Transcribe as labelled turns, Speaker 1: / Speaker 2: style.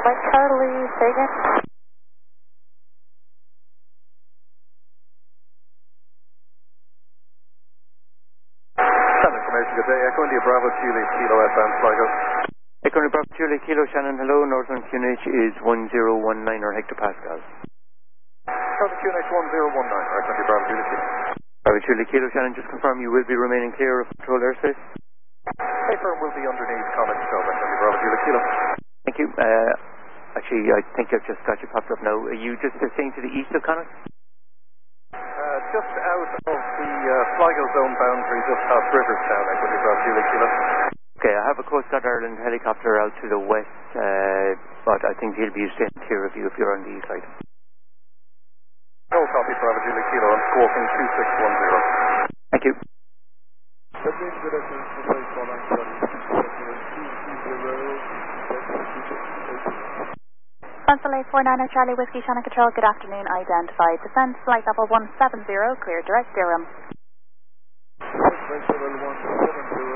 Speaker 1: Mike Charlie, say again.
Speaker 2: Shannon information, good day. Echo India Bravo Juliet Kilo advance Sligo.
Speaker 3: Echo India Bravo Juliet Kilo, Shannon, hello. Northern QNH is 1019 or hectopascals.
Speaker 2: Northern QNH 1019, Echo India Bravo Juliet Kilo.
Speaker 3: Bravo Juliet Kilo, Shannon, just confirm you will be remaining clear of control airspace.
Speaker 2: Paper will be underneath Connacht Show, Echo India Bravo Juliet Kilo.
Speaker 3: Thank you. Actually, I think I've just got you popped up now. Are you just staying to the east of Connacht?
Speaker 2: Just out of the Sligo zone boundary, just past Riverstown, Echo India Bravo Juliet Kilo.
Speaker 3: Okay, I have a Coast Guard Ireland helicopter out to the west, but I think he'll be staying clear of you if you're on the east side.
Speaker 2: No copy, Bravo Juliet Kilo. I'm squawking 2610.
Speaker 3: Thank you.
Speaker 1: Consulate 49 Charlie Whiskey, Shannon Control, good afternoon, identified. Descend flight level 170, clear direct Durham.